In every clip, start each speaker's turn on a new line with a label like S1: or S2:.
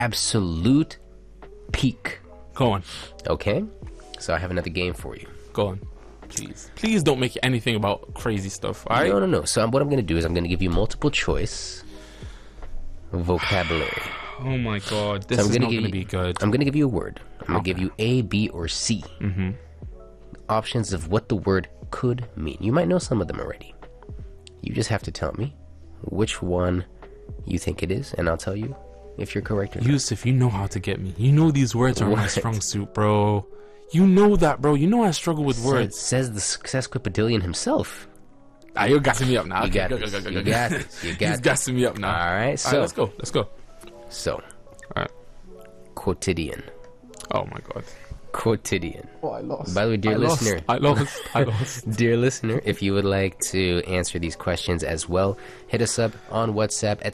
S1: absolute peak.
S2: Go on.
S1: Okay? So I have another game for you.
S2: Go on. Please don't make anything about crazy stuff. All right?
S1: No. So what I'm going to do is I'm going to give you multiple choice vocabulary.
S2: Oh my God. This is not going to be good.
S1: I'm going to give you a word. I'm going to give you A, B, or C. Options of what the word could mean. You might know some of them already. You just have to tell me which one you think it is, and I'll tell you if you're correct or not.
S2: Yusuf, you know how to get me. You know these words are my strong suit, bro. You know that, bro. You know I struggle with words.
S1: Says the sesquipedalian himself.
S2: You're gassing me up now.
S1: You got this. You got this.
S2: He's gassing me up now.
S1: All right, so
S2: let's go.
S1: So,
S2: All right.
S1: quotidian.
S2: Oh my God.
S1: Quotidian.
S2: Oh, I lost.
S1: By the way, dear listener.
S2: I lost.
S1: Dear listener, if you would like to answer these questions as well, hit us up on WhatsApp at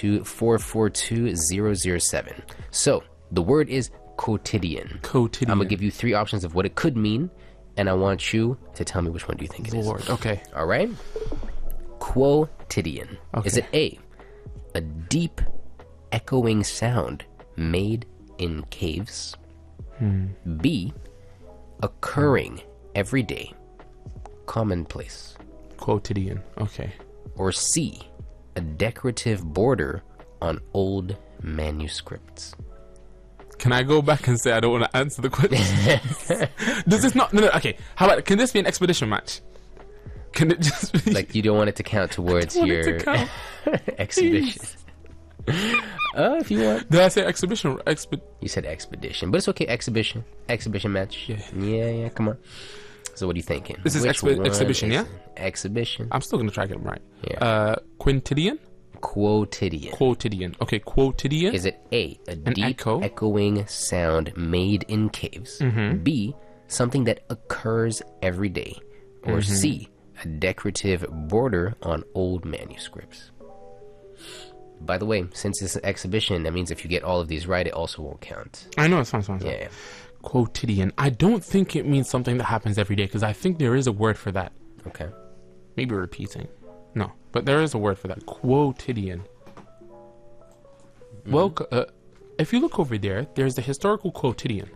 S1: 72442-007. So, the word is quotidian.
S2: Quotidian.
S1: I'm going to give you 3 options of what it could mean, and I want you to tell me which one do you think it is.
S2: Lord. Okay.
S1: All right? Quotidian.
S2: Okay.
S1: Is it a deep, echoing sound made in caves? B, occurring every day, commonplace.
S2: Quotidian. Okay.
S1: Or C, a decorative border on old manuscripts.
S2: Can I go back and say I don't want to answer the question? Does this not? No. Okay. How about? Can this be an expedition match? Can it just be
S1: like you don't want it to count towards your exhibition? If you want.
S2: Did I say exhibition?
S1: You said expedition, but it's okay. Exhibition match. Yeah. Come on. So what are you thinking?
S2: This is exhibition, yeah.
S1: Exhibition.
S2: I'm still gonna try to get them right.
S1: Yeah.
S2: Quintidian.
S1: Quotidian.
S2: Okay, quotidian.
S1: Is it A, deep echoing sound made in caves? B, something that occurs every day? Or C, a decorative border on old manuscripts? By the way, since it's an exhibition, that means if you get all of these right, it also won't count.
S2: I know, it's fine.
S1: Yeah.
S2: Quotidian. I don't think it means something that happens every day, because I think there is a word for that.
S1: Okay.
S2: Maybe repeating. No, but there is a word for that. Quotidian. Well, if you look over there, there's the historical quotidian.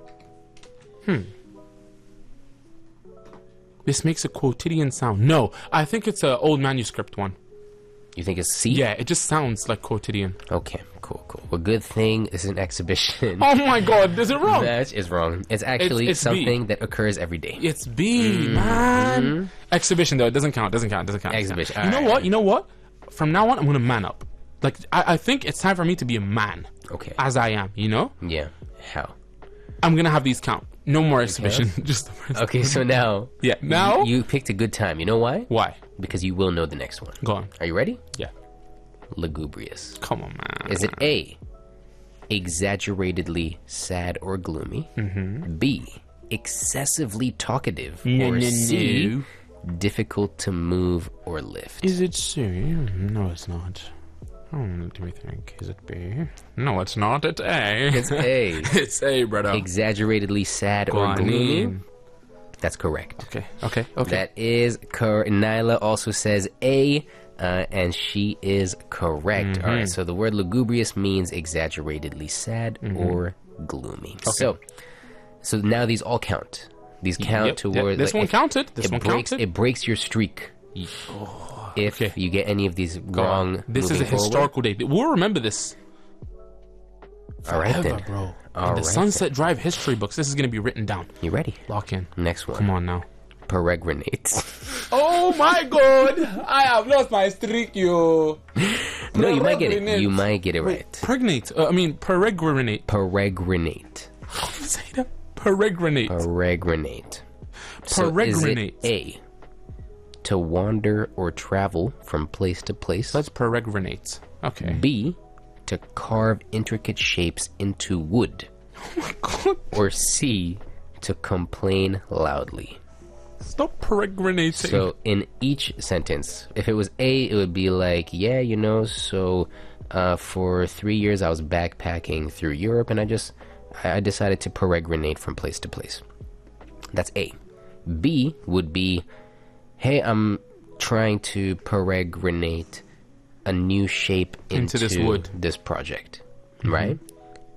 S2: This makes a quotidian sound. No, I think it's an old manuscript one.
S1: You think it's C?
S2: Yeah, it just sounds like quotidian.
S1: Okay, cool. Well, good thing this is an exhibition.
S2: Oh my God, is it wrong?
S1: That is wrong. It's actually
S2: it's
S1: something
S2: B.
S1: that occurs every day.
S2: It's B, man. Exhibition, though, it doesn't count.
S1: Exhibition.
S2: You know what? From now on, I'm going to man up. Like, I think it's time for me to be a man.
S1: Okay.
S2: As I am, you know?
S1: Yeah. How?
S2: I'm going to have these count. No more exhibition. Just the first
S1: Okay, so now...
S2: Yeah, now...
S1: You picked a good time. You know why?
S2: Why?
S1: Because you will know the next one.
S2: Go on.
S1: Are you ready?
S2: Yeah.
S1: Lugubrious.
S2: Come on, man.
S1: Is it A, exaggeratedly sad or gloomy? B, excessively talkative? Or C, difficult to move or lift?
S2: Is it C? No, it's not. Let me think. Is it B? No, it's not. It's A.
S1: It's A.
S2: It's A, brother.
S1: Exaggeratedly sad or gloomy? That's correct.
S2: Okay.
S1: That is correct. Nyla also says A, and she is correct. All right, so the word lugubrious means exaggeratedly sad or gloomy. Okay. So now these all count. These count towards...
S2: This one counted.
S1: It breaks your streak. If you get any of these wrong,
S2: this is a historical day. We'll remember this.
S1: All right, then,
S2: bro. In the Sunset Drive history books, this is going to be written down.
S1: You ready?
S2: Lock in.
S1: Next one.
S2: Come on now.
S1: Peregrinates.
S2: Oh my God! I have lost my streak, yo.
S1: No, you might get it. You might get it right.
S2: Peregrinate.
S1: Peregrinate.
S2: How do you say that? Peregrinate.
S1: So is it A, to wander or travel from place to place?
S2: That's peregrinate. Okay.
S1: B, to carve intricate shapes into wood?
S2: Oh my God.
S1: Or C, to complain loudly?
S2: Stop peregrinating.
S1: So in each sentence, if it was A, it would be like, so for 3 years I was backpacking through Europe and I decided to peregrinate from place to place. That's A. B would be, hey, I'm trying to peregrinate a new shape into
S2: this wood,
S1: this project, right?